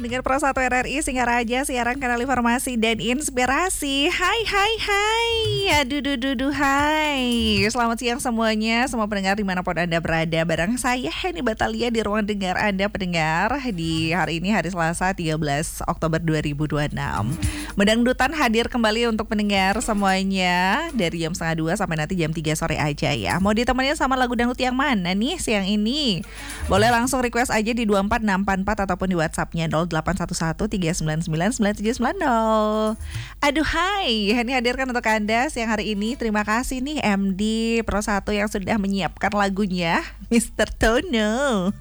Pendengar Pro 1 RRI Singaraja, siaran kanal informasi dan inspirasi. Hai. Aduh, hai. Selamat siang semuanya, semua pendengar dimanapun Anda berada. Bareng saya Henny Batalia di ruang dengar Anda pendengar. Di hari ini hari Selasa 13 Oktober 2026. Medangdutan hadir kembali untuk pendengar semuanya dari jam 1:30 sampai nanti jam 3 sore aja ya. Mau ditemani sama lagu dangdut yang mana nih siang ini? Boleh langsung request aja di 24644 ataupun di WhatsApp-nya 0811 399 9790. Aduh hai, ini hadirkan untuk Anda siang hari ini. Terima kasih nih MD Pro 1 yang sudah menyiapkan lagunya, Mr. Tono.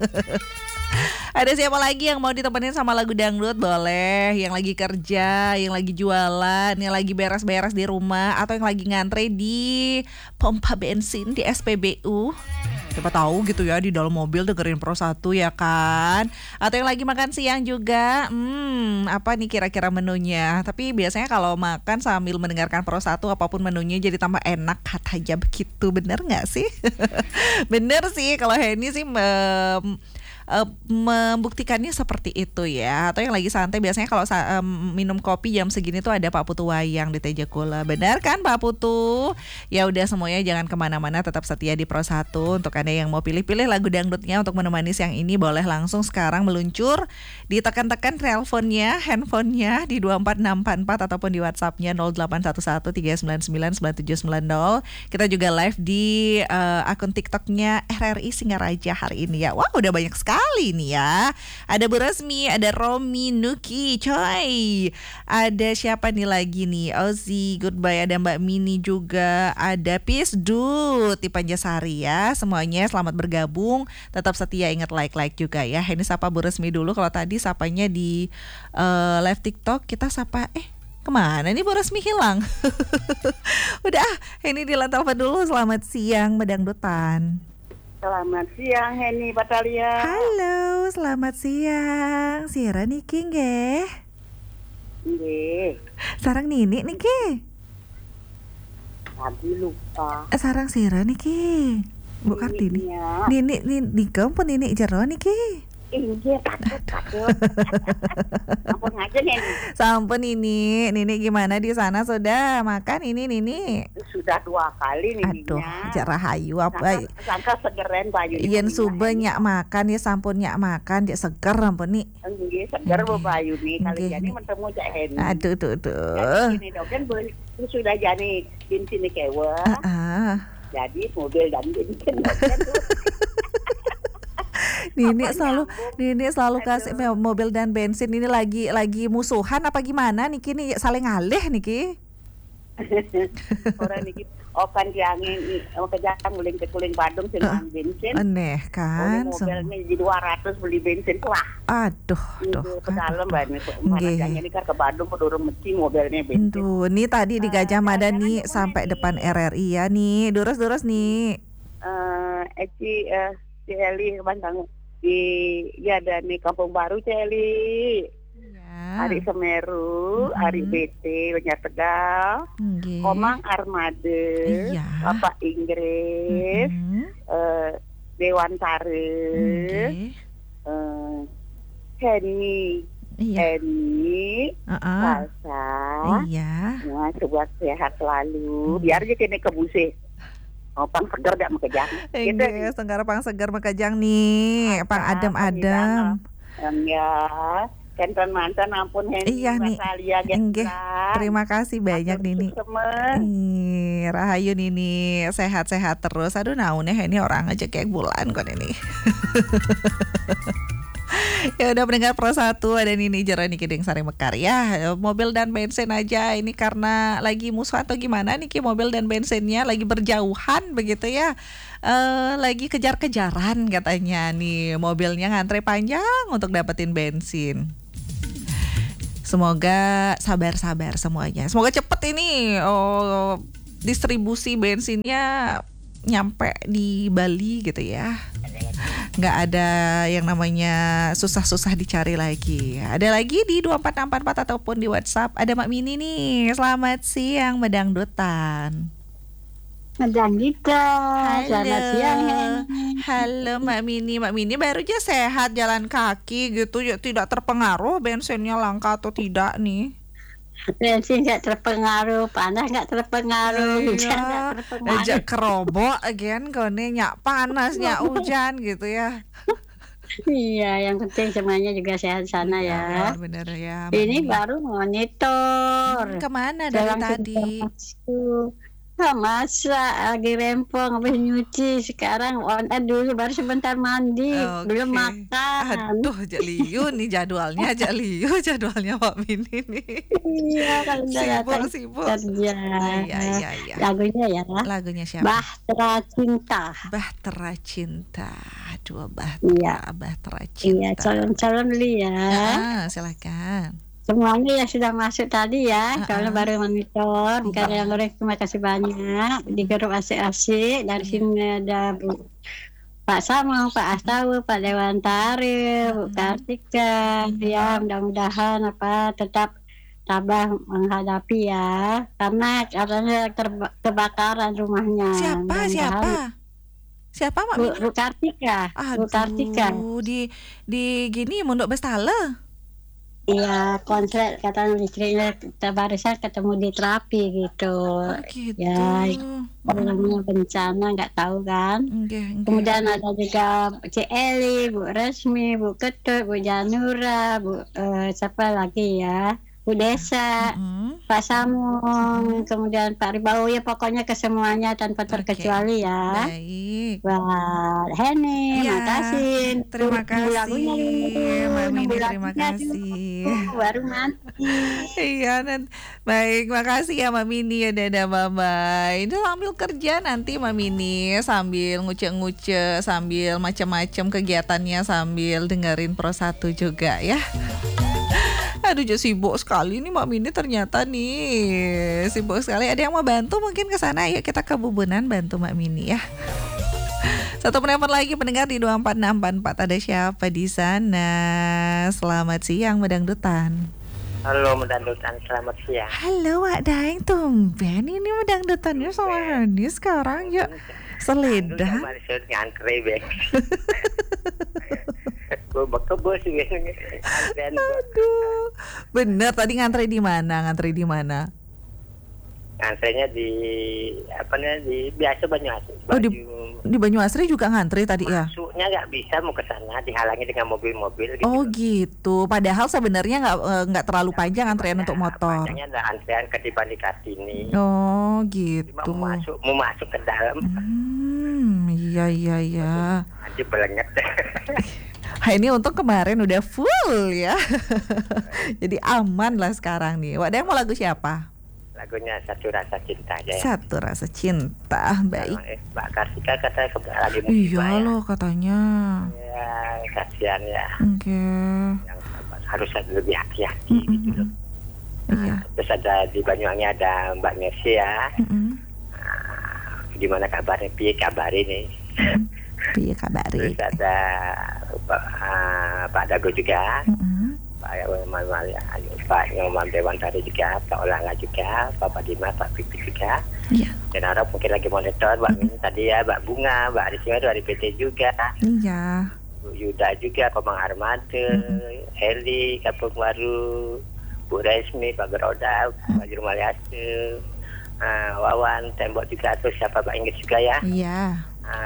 Ada siapa lagi yang mau ditemenin sama lagu dangdut? Boleh, yang lagi kerja, yang lagi jualan, yang lagi beres-beres di rumah, atau yang lagi ngantre di pompa bensin di SPBU. Siapa tahu gitu ya di dalam mobil dengerin Pro 1 ya kan. Atau yang lagi makan siang juga. Apa nih kira-kira menunya? Tapi biasanya kalau makan sambil mendengarkan Pro 1 apapun menunya jadi tambah enak katanya begitu. Bener gak sih? Bener sih kalau Henny sih membuktikannya seperti itu ya. Atau yang lagi santai biasanya kalau minum kopi jam segini tuh ada Pak Putu Wayang di Teja Kula. Benar kan Pak Putu? Ya udah semuanya jangan kemana-mana, tetap setia di Pro 1. Untuk Anda yang mau pilih-pilih lagu dangdutnya untuk menemani siang ini, boleh langsung sekarang meluncur, ditekan-tekan teleponnya, handphonenya di 24644 ataupun di WhatsApp-nya 0811 399 9790. Kita juga live di akun TikTok-nya RRI Singaraja hari ini ya. Wah, udah banyak sekali nih ya. Ada Bu Resmi, ada Romi, Nuki, coy. Ada siapa nih lagi nih? Ozzy, goodbye. Ada Mbak Mini juga. Ada Pisdu, Tipanjasari ya. Semuanya selamat bergabung. Tetap setia, ingat like juga ya. Ini sapa Bu Resmi dulu. Kalau tadi sapanya di live TikTok, kita sapa kemana nih Bu Resmi hilang? Udah, ini dilantalkan dulu. Selamat siang Medangdutan. Selamat siang Henny Batalia. Halo, selamat siang. Sira Niki nggih. Nggih. Sarang Nini niki. Tadi lupa. Sarang Sira niki. Bu Kartini. Nini kampun Nini jero niki. Iya, takut. Ampun aja Nini. Sampun Nini gimana di sana sudah makan ini Nini? Sudah 2 kali Nininya. Aduh, jak rahayu apa? Sangka segeren bayu. Yen sube nyak makan ya sampun nyak makan jak seger ampun nih. Nggih, seger bu bayu nih kali jadi bertemu Cak Henny. Aduh. Jadi ini dok kan sudah jadi di sini kewe. Jadi mobil dan bensin kan. Nini selalu kasih mobil dan bensin. Ini lagi musuhan apa gimana Niki nih saling ngalih Niki? Orang Niki okan diangin kejang guling Badung silang bensin. Aneh kan. Mobilnya jadi 200 beli bensin wah. Aduh. Ke dalam banget. Mana ini kan ke Badung kedurung mesti mobilnya bensin. Tuh, nih tadi di Gajah Mada nih sampai depan RRI ya nih. Durus nih. Celi Bantang ya ada nih Kampung Baru Celi. Ya. Hari Semeru, Hari BT Banjar Tegal, Komang Armade, Iya. Bapak Inggris, Dewan Sare, Henny, Salsa, iya. semua sebuah sehat selalu. Biar aja kini kebuse. Pang segar gak makejang. Gitu. Senggara pang segar makejang nih, pang adem-adem. Ya, kenton mantan ampun Henny. Iya nih. Terima kasih banyak Nini. Rahayu Nini, sehat-sehat terus. Aduh naunnya Henny orang aja kayak bulan kon ini. Ya udah pendengar Pro 1 ada Nini Jeroni Kiding Sari Mekar ya. Mobil dan bensin aja ini karena lagi musuh atau gimana nih mobil dan bensinnya lagi berjauhan begitu ya. Lagi kejar-kejaran katanya nih, mobilnya ngantre panjang untuk dapetin bensin. Semoga sabar-sabar semuanya. Semoga cepet ini distribusi bensinnya nyampe di Bali gitu ya. Nggak ada yang namanya susah-susah dicari lagi. Ada lagi di 24644 ataupun di WhatsApp. Ada Mak Mini nih. Selamat siang Medangdutan. Madam Gita, selamat siang. Halo Mbak Mini baru aja sehat jalan kaki gitu ya, tidak terpengaruh bensinnya langka atau tidak nih? Bensin nggak terpengaruh, panas nggak terpengaruh, hujan nggak terpengaruh. Aja kerobok again kone nyak panas nyak hujan gitu ya. Iya, yang penting semuanya juga sehat sana ya. Bener ya. Ini baru monitor. Kemana dari tadi? Masa lagi rempong habis nyuci, sekarang on air dulu baru sebentar mandi, belum makan. Aduh, Jaliu nih jadwalnya Pak Mini nih. Iya, kalau sibuk kerja. Iya. Lagunya siapa? Bahtera Cinta. Aduh, Bahtera Cinta. Iya, calon dulu ya. Silakan. Semuanya ya sudah masuk tadi ya. Kalau baru monitor, yang goreng terima kasih banyak. Di grup asik-asik. Dari sini ada Pak Samo, Pak Astawu, Pak Dewantari, Bu Kartika. Ya, mudah-mudahan tetap tabah menghadapi ya. Karena katanya kebakaran rumahnya. Siapa Mak? Bu Kartika. Bu Kartika. Di gini Mondok Bestala. Iya, konslet katanya listriknya barusan ketemu di terapi gitu. Gitu. Ya, namanya bencana nggak tahu kan. Kemudian ada juga Cik Eli, Bu Resmi, Bu Ketut, Bu Janura, Bu siapa lagi ya? Bu Desa, Pak Samung, kemudian Pak Ribau, ya pokoknya kesemuanya tanpa terkecuali ya. Baik. Mbak Heni, makasih. Terima kasih, Mbak Mini, terima kasih. Baru mati. Iya, baik, makasih ya Mbak Mini ya, dadah, bye-bye. Ini sambil kerja nanti Mbak Mini, sambil ngucek-ngucek, sambil macam-macam kegiatannya, sambil dengerin Pro 1 juga ya. Aduh, sibuk sekali nih Mbak Mini ternyata nih. Sibuk sekali. Ada yang mau bantu mungkin ke sana, ya kita ke Bubunan bantu Mbak Mini ya. Satu penelpon lagi pendengar di 24644. Ada siapa di sana? Selamat siang Medangdutan. Halo Medangdutan, selamat siang. Halo Wak Daeng, tumben ini Medangdutannya sama Hani sekarang ya. Seledah. Ngantri bek. Gue sih antrian. Aduh. Bener, tadi ngantri di mana? Ngantrinya di biasa Banyuasri. Di Banyuasri juga ngantri tadi ya? Masuknya nggak bisa, mau ke sana dihalangi dengan mobil-mobil gitu. Oh gitu. Padahal sebenarnya nggak terlalu panjang antrian untuk motor. Panjangnya ada antrian ke di Kartini. Oh gitu. Mau masuk ke dalam. Iya. Nanti belenget. Ini untung kemarin udah full ya. Jadi aman lah sekarang nih. Wadah mau lagu siapa? Lagunya Satu Rasa Cinta aja ya. Satu Rasa Cinta, baik. Mbak Kartika katanya lagi musibah. Iya loh katanya. Ya, kasihan ya. Oke. Yang harus lebih hati-hati gitu loh. Iya. Terus ada di Banyuwangi ada Mbak Mercy ya. Gimana kabarnya? Piye kabari nih? Piye kabari? Terus ada Pak Dago juga. Pak Nyoman Dewantari juga, Pak Olanga juga, Pak Padima, Pak Pipi juga. Iya. Dan harap mungkin lagi monitor Mbak Mini tadi ya, Mbak Bunga, Mbak Arisma dari PT juga. Iya. Bu Yuda juga, Komang Armade, Heli, Kampung Baru, Bu Resmi, Pak Beroda, Pak Jurmaliase, Wawan, Tembok juga, terus siapa Pak Inggris juga ya. Iya.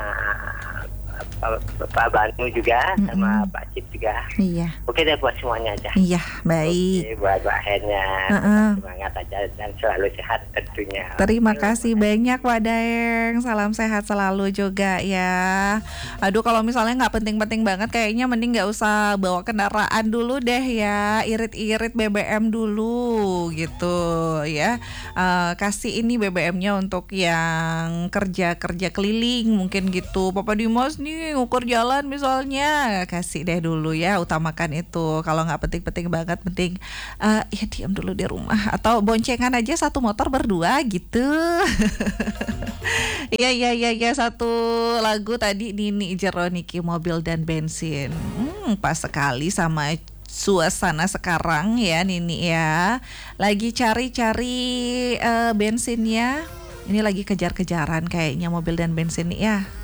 Pak Banu juga, sama Pak Cip juga. Iya. Oke deh buat semuanya aja. Iya, baik. Oke, buat akhirnya semangat aja dan selalu sehat tentunya. Terima kasih banyak Pak Daeng. Salam sehat selalu juga ya. Aduh, kalau misalnya nggak penting-penting banget, kayaknya mending nggak usah bawa kendaraan dulu deh ya. Irit-irit BBM dulu gitu ya. Kasih ini BBM-nya untuk yang kerja keliling mungkin gitu. Papa Dimas nih ngukur jalan misalnya, kasih deh dulu ya, utamakan itu. Kalau nggak penting-penting banget, penting ya diam dulu di rumah atau boncengan aja satu motor berdua gitu. Iya, satu lagu tadi Nini Jeroniki Mobil dan Bensin. Pas sekali sama suasana sekarang ya Nini ya. Lagi cari-cari bensinnya. Ini lagi kejar-kejaran kayaknya mobil dan bensin nih ya.